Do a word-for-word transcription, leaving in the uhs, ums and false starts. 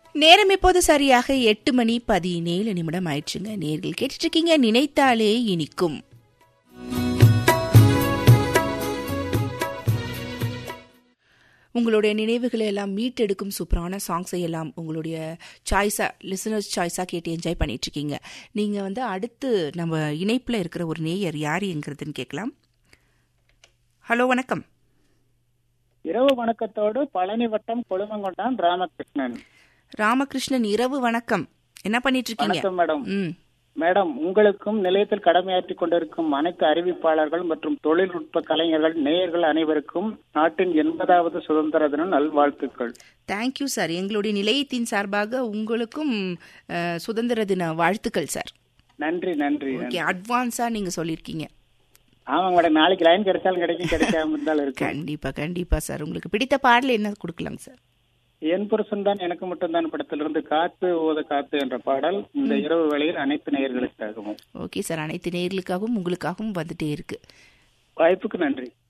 நேரம் இப்போது சரியாக எட்டு மணி பதினேழு நிமிடம் ஆயிடுச்சுங்க. நேர்கள் கேட்டுட்டு இருக்கீங்க நினைத்தாலே இனிக்கும். உங்களுடைய நினைவுகளை எல்லாம் மீட்டெடுக்கும் சூப்பரான சாங்ஸை எல்லாம் உங்களுடைய சாய்ஸா லிசனர்ஸ் சாய்ஸா கேட்டு என்ஜாய் பண்ணிட்டு இருக்கீங்க. நீங்க வந்து அடுத்து நம்ம இணைப்புல இருக்கிற ஒரு நேயர் யார் என்கிறதுன்னு கேட்கலாம். ஹலோ, வணக்கம். இரவு வணக்கத்தோடு பழனி வட்டம் கொழுமங்கொண்டான் ராமகிருஷ்ணன். ராமகிருஷ்ணன், இரவு வணக்கம். என்ன பண்ணிட்டு இருக்கீங்க? வணக்கம் மேடம். மேடம், உங்களுக்கும் நிலையத்தில் கடமையாற்றி கொண்டிருக்கும் அனைத்து அறிவிப்பாளர்கள் மற்றும் தொழில்நுட்ப கலைஞர்கள், நேயர்கள் அனைவருக்கும் நாட்டின் எண்பதாவது சுதந்திர தின நல்வாழ்த்துக்கள். Thank you sir. எங்களுடைய நிலையத்தின் சார்பாக உங்களுக்கும் சுதந்திர தின வாழ்த்துக்கள் சார். நன்றி நன்றி. ஓகே, அட்வான்ஸா நீங்க சொல்லிருக்கீங்க. ஆமாங்க மேடம், நாளைக்கு லைன் கிடைச்சாலும் கிடைக்கும், கிடைக்காம இருந்தாலும் இருக்கு. கண்டிப்பா கண்டிப்பா சார். உங்களுக்கு பிடித்த பாடல் என்ன கொடுக்கலாங்க சார்? என் புருஷன் தான் எனக்கு மட்டும்தான் படத்திலிருந்து காத்து ஓத காத்து என்ற பாடல் இந்த இரவு வேளையில் அனைத்து நேயர்களுக்காகவும். ஓகே சார், அனைத்து நேயர்களுக்காகவும் உங்களுக்காகவும் வந்துட்டே இருக்கு. வாய்ப்புக்கு நன்றி.